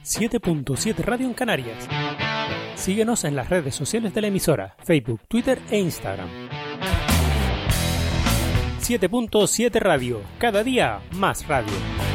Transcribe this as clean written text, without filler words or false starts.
7.7 Radio en Canarias. Síguenos en las redes sociales de la emisora, Facebook, Twitter e Instagram. 7.7 Radio, cada día más radio.